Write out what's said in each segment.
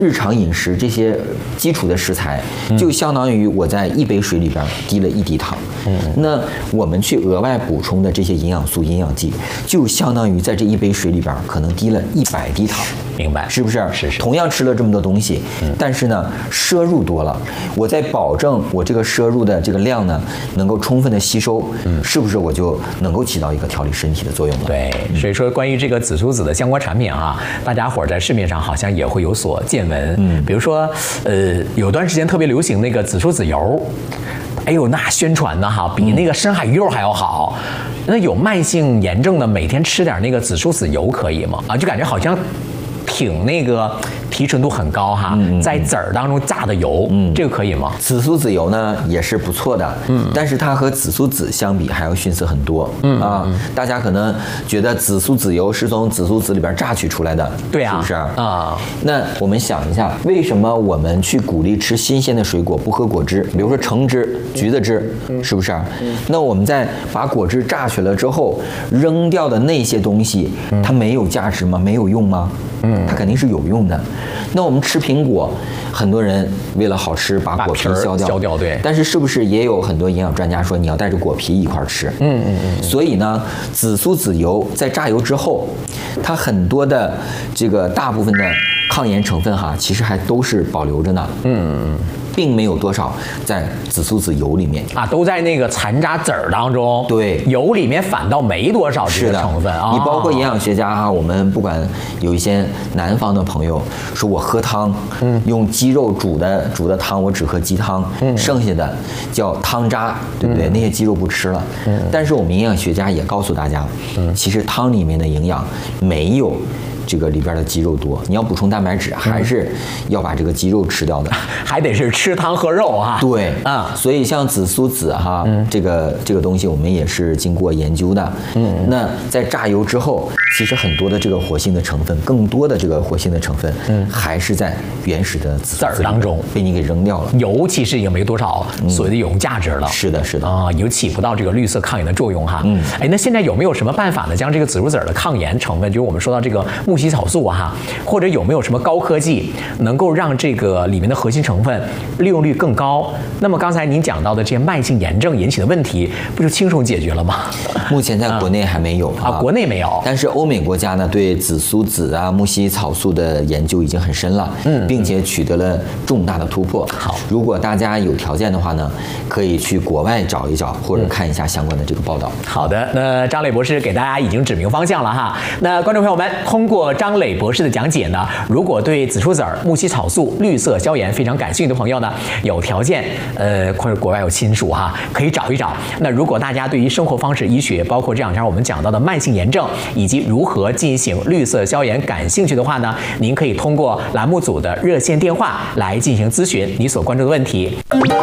日常饮食这些基础的食材，就相当于我在1杯水里边滴了1滴糖。那我们去额外补充的这些营养素、营养剂，就相当于在这1杯水里边可能滴了100滴糖。 明白？ 是不是？ 是。 同样吃了这么多东西，但是呢，摄入多了，我在保证我这个摄入的这个量呢，能够充分的吸收，是不是我就能够起到一个调理身体的作用了？ 对，所以说关于这个紫苏籽的相关产品啊，大家伙在市面上好像也会有所见闻。比如说，有段时间特别流行那个紫苏籽油，哎呦，那宣传的哈，比那个深海鱼肉还要好。那有慢性炎症的，每天吃点那个紫苏籽油可以吗？啊，就感觉好像挺那个提纯度很高哈，在籽儿当中榨的油，这个可以吗？ 紫苏籽油呢也是不错的，但是它和紫苏籽相比还要逊色很多，大家可能觉得紫苏籽油是从紫苏籽里边榨取出来的， 对啊， 是不是啊？ 那我们想一下，为什么我们去鼓励吃新鲜的水果，不喝果汁？比如说橙汁、橘子汁，是不是？那我们在把果汁榨取了之后，扔掉的那些东西，它没有价值吗？没有用吗？它肯定是有用的。那我们吃苹果，很多人为了好吃把果皮削掉， 对。 但是是不是也有很多营养专家说你要带着果皮一块吃？所以呢，紫苏籽油在榨油之后，它很多的这个大部分的抗炎成分哈，其实还都是保留着呢。并没有多少在紫苏籽油里面啊，都在那个残渣籽儿当中。 对， 油里面反倒没多少这个成分啊。 你包括营养学家哈，我们不管有一些南方的朋友说，我喝汤，用鸡肉煮的汤，我只喝鸡汤，剩下的叫汤渣，对不对？那些鸡肉不吃了。但是我们营养学家也告诉大家，其实汤里面的营养没有这个里边的鸡肉多，你要补充蛋白质，还是要把这个鸡肉吃掉的， 还得是吃汤喝肉啊。 对啊，所以像紫苏籽哈，这个东西我们也是经过研究的。那在榨油之后，其实很多的这个活性的成分，更多的这个活性的成分，还是在原始的籽儿当中被你给扔掉了。 油其实已经没多少所谓的有用价值了。 是的，是的啊，也就起不到这个绿色抗炎的作用哈。哎，那现在有没有什么办法呢？将这个紫苏籽的抗炎成分，就是我们说到这个木烯草素哈，或者有没有什么高科技能够让这个里面的核心成分利用率更高？那么刚才您讲到的这些慢性炎症引起的问题，不就轻松解决了吗？ 目前在国内还没有啊，国内没有。 但是欧美国家呢，对紫苏籽啊、木烯草素的研究已经很深了，并且取得了重大的突破。 好， 如果大家有条件的话呢，可以去国外找一找，或者看一下相关的这个报道。 好的，那张磊博士给大家已经指明方向了哈。那观众朋友们，通过张磊博士的讲解呢，如果对紫苏籽、木烯草素、绿色消炎非常感兴趣的朋友呢，有条件或者国外有亲属哈，可以找一找。那如果大家对于生活方式医学，包括这两天我们讲到的慢性炎症以及如何进行绿色消炎感兴趣的话呢，您可以通过栏目组的热线电话来进行咨询你所关注的问题。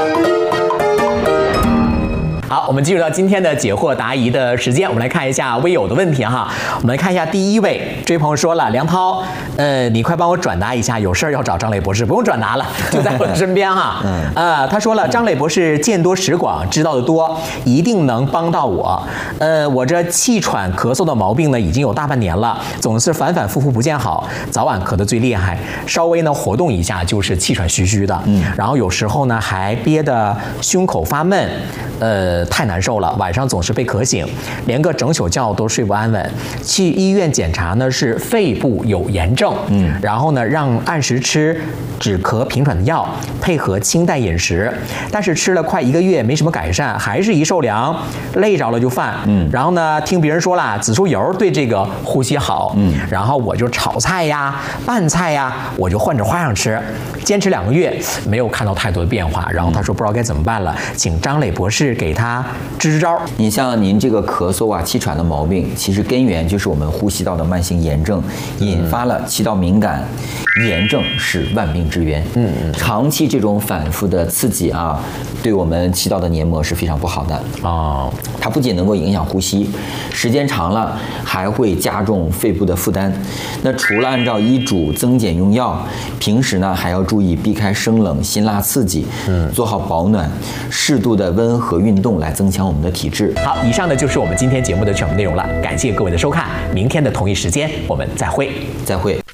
好，我们进入到今天的解惑答疑的时间，我们来看一下微友的问题哈。我们来看一下第一位，这位朋友说了，梁涛，你快帮我转达一下，有事儿要找张磊博士，不用转达了，就在我的身边哈。他说了，张磊博士见多识广，知道的多，一定能帮到我。我这气喘咳嗽的毛病呢，已经有大半年了，总是反反复复不见好，早晚咳得最厉害，稍微呢活动一下就是气喘吁吁的，然后有时候呢还憋得胸口发闷，太难受了，晚上总是被咳醒，连个整宿觉都睡不安稳。去医院检查呢是肺部有炎症，然后呢让按时吃止咳平喘的药，配合清淡饮食，但是吃了快1个月没什么改善，还是一受凉累着了就犯。然后呢听别人说了紫苏油对这个呼吸好，然后我就炒菜呀、拌菜呀，我就换着花样吃，坚持2个月没有看到太多的变化，然后他说不知道该怎么办了，请张磊博士给他支招。 你像您这个咳嗽啊、气喘的毛病，其实根源就是我们呼吸道的慢性炎症引发了气道敏感，炎症是万病之源。长期这种反复的刺激啊，对我们气道的黏膜是非常不好的哦。它不仅能够影响呼吸，时间长了还会加重肺部的负担。那除了按照医嘱增减用药，平时呢还要注意避开生冷、辛辣刺激，做好保暖，适度的温和运动来增强我们的体质。 好，以上呢就是我们今天节目的全部内容了，感谢各位的收看，明天的同一时间我们再会。 再会。